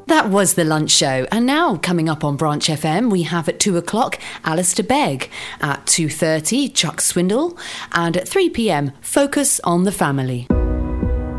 That was The Lunch Show. And now, coming up on Branch FM, we have at 2 o'clock, Alistair Begg. At 2:30, Chuck Swindle. And at 3 p.m, Focus on the Family.